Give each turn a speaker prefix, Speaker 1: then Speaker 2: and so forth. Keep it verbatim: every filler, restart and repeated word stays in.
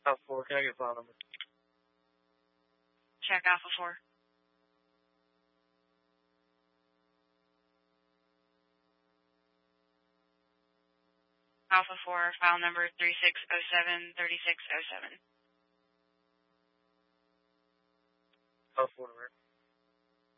Speaker 1: Alpha four, can I get file number?
Speaker 2: Check Alpha four. Alpha four, file number three six zero seven, three six zero seven.
Speaker 1: Alpha four, right?